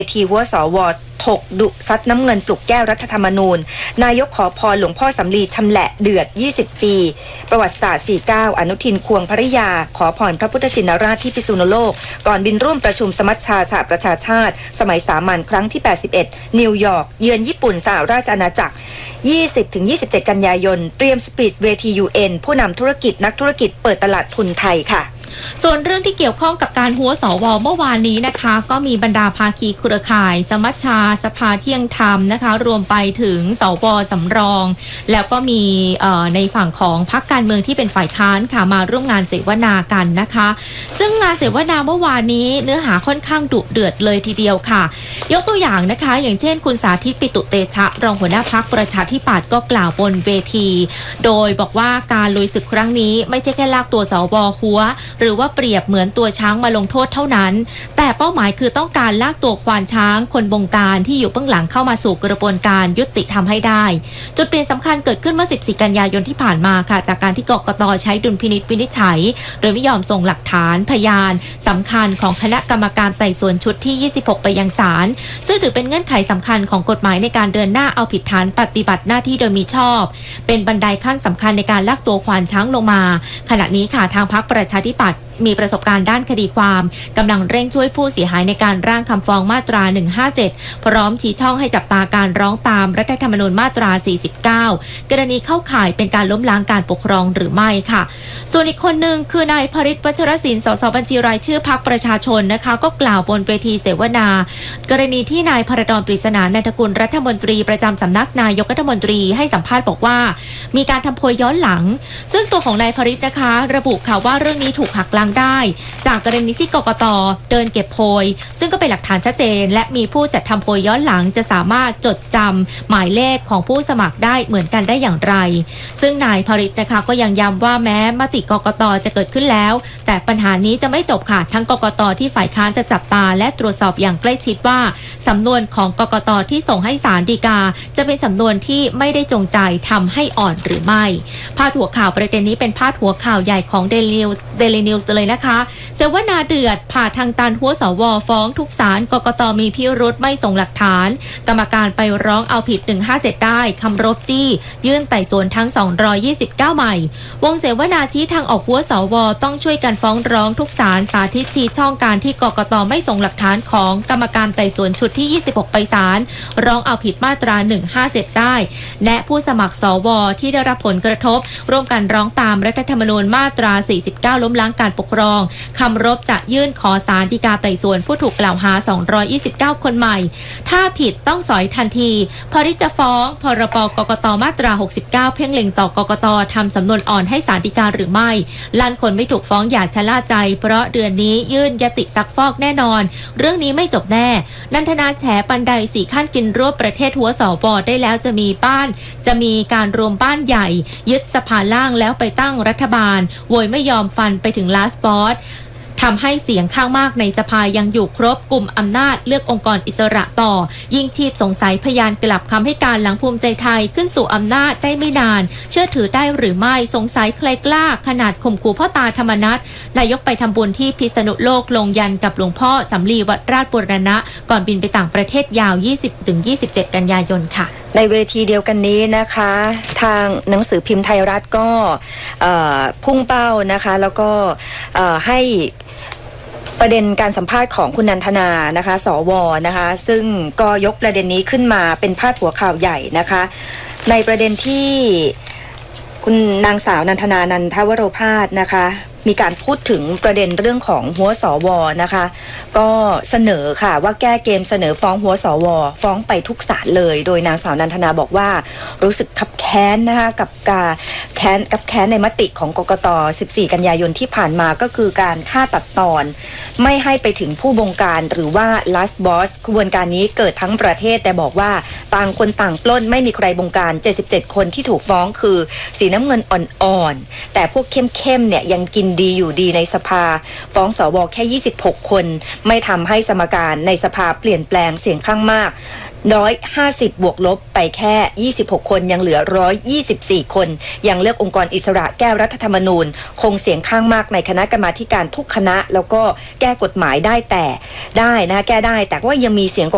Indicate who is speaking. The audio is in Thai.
Speaker 1: ทีหัวสวถกดุซัดน้ำเงินปลุกแก้วรัฐธรรมนูญนายกขอพรหลวงพ่อสำลีชำแหละเดือด20ปีประวัติศาสตร์49อนุทินควงภริยาขอพรพระพุทธชินราชที่พิษณุโลกก่อนบินร่วมประชุมสมัชชาสหประชาชาติสมัยสามัญครั้งที่81นิวยอร์กเยือนญี่ปุ่นสหราชอาณาจักร 20-27 กันยายนเตรียมสปีชเวที UN ผู้นำธุรกิจนักธุรกิจเปิดตลาดทุนไทยค่ะ
Speaker 2: ส่วนเรื่องที่เกี่ยวข้องกับการหัวสวเมื่อวานนี้นะคะก็มีบรรดาภาคีเครือข่ายสมัชชาสภาเที่ยงธรรมนะคะรวมไปถึงสวสำรองแล้วก็มีในฝั่งของพรรคการเมืองที่เป็นฝ่ายค้านค่ะมาร่วมงานเสวนากันนะคะซึ่งงานเสวนาเมื่อวานนี้เนื้อหาค่อนข้างดุเดือดเลยทีเดียวค่ะยกตัวอย่างนะคะอย่างเช่นคุณสาธิตปิตุเตชะรองหัวหน้าพรรคประชาธิปัตย์ก็กล่าวบนเวทีโดยบอกว่าการลุยศึกครั้งนี้ไม่ใช่แค่ลากตัวสวหัวหรือว่าเปรียบเหมือนตัวช้างมาลงโทษเท่านั้นแต่เป้าหมายคือต้องการลากตัวควานช้างคนบงการที่อยู่เบื้องหลังเข้ามาสู่กระบวนการยุติธรรมให้ได้จุดเปลี่ยนสำคัญเกิดขึ้นเมื่อ14กันยายนที่ผ่านมาค่ะจากการที่กกต.ใช้ดุลพินิจวินิจฉัยโดยไม่ยอมส่งหลักฐานพยานสำคัญของคณะกรรมการไต่สวนชุดที่26ไปยังศาลซึ่งถือเป็นเงื่อนไขสำคัญของกฎหมายในการเดินหน้าเอาผิดฐานปฏิบัติหน้าที่โดยมิชอบเป็นบันไดขั้นสำคัญในการลากตัวควานช้างลงมาขณะนี้ค่ะทางพรรคประชาธิปัตย์มีประสบการณ์ด้านคดีความกำลังเร่งช่วยผู้เสียหายในการร่างคำฟ้องมาตรา157พร้อมชี้ช่องให้จับตาการร้องตามรัฐธรรมนูญมาตรา49กรณีเข้าข่ายเป็นการล้มล้างการปกครองหรือไม่ค่ะส่วนอีกคนหนึ่งคือนายพฤทธิ์วัชรศิลป์สสบัญชีรายชื่อพรรคประชาชนนะคะก็กล่าวบนเวทีเสวนากรณีที่นายพระดอนปริศนานันทกุลรัฐมนตรีประจำสำนักนายกรัฐมนตรีให้สัมภาษณ์บอกว่ามีการทำโพยย้อนหลังซึ่งตัวของนายพฤทธิ์นะคะระบุค่ะว่าเรื่องนี้ถูกหักล้างได้จากกรณีที่กกต.เดินเก็บโพยซึ่งก็เป็นหลักฐานชัดเจนและมีผู้จัดทำโพยย้อนหลังจะสามารถจดจำหมายเลขของผู้สมัครได้เหมือนกันได้อย่างไรซึ่งนายพฤทธิ์นะคะก็ยังย้ำว่าแม้มติกกต.จะเกิดขึ้นแล้วแต่ปัญหานี้จะไม่จบค่ะทั้งกกต.ที่ฝ่ายค้านจะจับตาและตรวจสอบอย่างใกล้ชิดว่าสำนวนของกกต.ที่ส่งให้ศาลฎีกาจะเป็นสำนวนที่ไม่ได้จงใจทำให้อ่อนหรือไม่พาดหัวข่าวประเด็นนี้เป็นพาดหัวข่าวใหญ่ของ Daily News เลยนะคะเสวนาเดือดผ่าทางตันหัวสวฟ้องทุกศาลกกต.มีพิรุธไม่ส่งหลักฐานกรรมการไปร้องเอาผิด157ได้คำรบจี้ยื่นไต่สวนทั้ง229ใหม่วงเสวนาชี้ทางออกหัวสวต้องช่วยกันฟ้องร้องทุกศาลสาธิตชี้ช่องการที่กกต.ไม่ส่งหลักฐานของกรรมการไต่สวนชุดที่26ไปศาลร้องเอาผิดมาตรา157ได้และผู้สมัครสวที่ได้รับผลกระทบร่วมกันร้องตามรัฐธรรมนูญมาตรา49ล้มล้างการปกครองคำรบจะยื่นขอศาลฎีกาไต่สวนผู้ถูกกล่าวหา229คนใหม่ถ้าผิดต้องสอยทันทีพริจะฟ้องพรบกกตมาตรา69เพ่งเล็งต่อกกตทำสำนวนอ่อนให้ศาลฎีกาหรือไม่ล้านคนไม่ถูกฟ้องอย่าชะล่าใจเพราะเดือนนี้ยื่นยติซักฟอกแน่นอนเรื่องนี้ไม่จบแน่นันทนาแฉปันใด4ขั้นกินรวบประเทศหัวสวได้แล้วจะมีการรวมบ้านใหญ่ยึดสภาล่างแล้วไปตั้งรัฐบาลโวยไม่ยอมฟันไปถึงลาสบอสทำให้เสียงข้างมากในสภายังอยู่ครบกลุ่มอำนาจเลือกองค์กรอิสระต่อยิ่งชีพสงสัยพยานกลับคำให้การหลังภูมิใจไทยขึ้นสู่อำนาจได้ไม่นานเชื่อถือได้หรือไม่สงสัยใครกล้าขนาดข่มขู่พ่อตาธรรมนัสนายกไปทำบุญที่พิษณุโลกลงยันกับหลวงพ่อสำลีวัดราชบูรณะก่อนบินไปต่างประเทศยาว 20-27 กันยายนค่ะ
Speaker 1: ในเวทีเดียวกันนี้นะคะทางหนังสือพิมพ์ไทยรัฐก็พุ่งเป้านะคะแล้วก็ให้ประเด็นการสัมภาษณ์ของคุณนันทนานะคะสวนะคะซึ่งก็ยกประเด็นนี้ขึ้นมาเป็นพาดหัวข่าวใหญ่นะคะในประเด็นที่คุณนางสาวนันทนานันทวโรภาสนะคะมีการพูดถึงประเด็นเรื่องของหัวสวนะคะก็เสนอค่ะว่าแก้เกมเสนอฟ้องหัวสวฟ้องไปทุกศาลเลยโดยนางสาวนันทนาบอกว่ารู้สึกคับแค้นนะคะกับการแค้นในมติของกกต14กันยายนที่ผ่านมาก็คือการฆ่าตัดตอนไม่ให้ไปถึงผู้บงการหรือว่า last boss ขบวนการนี้เกิดทั้งประเทศแต่บอกว่าต่างคนต่างปล้นไม่มีใครบงการ77คนที่ถูกฟ้องคือสีน้ำเงินอ่อนๆแต่พวกเข้มๆเนี่ยยังกินดีอยู่ดีในสภาฟ้องสวแค่26คนไม่ทำให้สมการในสภาเปลี่ยนแปลงเสียงข้างมาก 150บวกลบไปแค่26คนยังเหลือ124คนยังเลือกองค์กรอิสระแก้รัฐธรรมนูญคงเสียงข้างมากในคณะกรรมาธิการทุกคณะแล้วก็แก้กฎหมายได้แต่ได้นะแก้ได้แต่ว่ายังมีเสียง